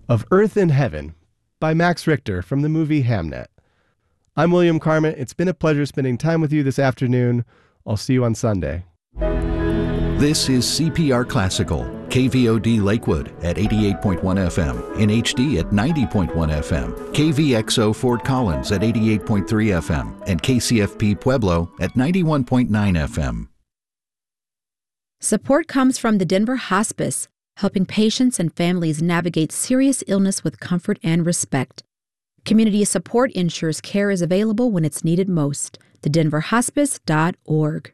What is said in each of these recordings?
of Earth and Heaven by Max Richter from the movie Hamnet. I'm William Carmen. It's been a pleasure spending time with you this afternoon. I'll see you on Sunday. This is CPR Classical, KVOD Lakewood at 88.1 FM, in HD at 90.1 FM, KVXO Fort Collins at 88.3 FM, and KCFP Pueblo at 91.9 FM. Support comes from the Denver Hospice, helping patients and families navigate serious illness with comfort and respect. Community support ensures care is available when it's needed most. thedenverhospice.org.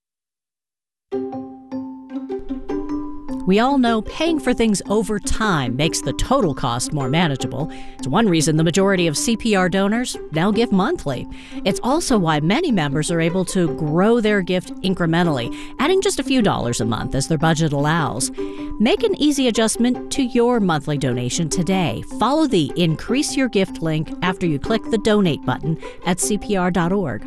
We all know paying for things over time makes the total cost more manageable. It's one reason the majority of CPR donors now give monthly. It's also why many members are able to grow their gift incrementally, adding just a few dollars a month as their budget allows. Make an easy adjustment to your monthly donation today. Follow the Increase Your Gift link after you click the Donate button at CPR.org.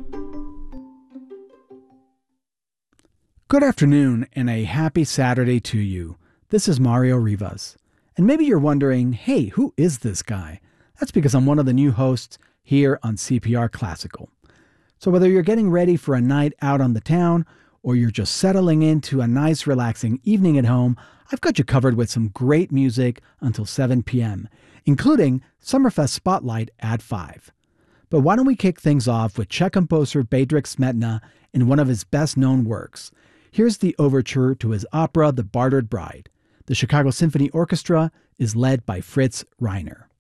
Good afternoon and a happy Saturday to you. This is Mario Rivas. And maybe you're wondering, hey, who is this guy? That's because I'm one of the new hosts here on CPR Classical. So whether you're getting ready for a night out on the town or you're just settling into a nice relaxing evening at home, I've got you covered with some great music until 7 p.m., including Summerfest Spotlight at 5. But why don't we kick things off with Czech composer Bedřich Smetana in one of his best-known works. Here's the overture to his opera, The Bartered Bride. The Chicago Symphony Orchestra is led by Fritz Reiner.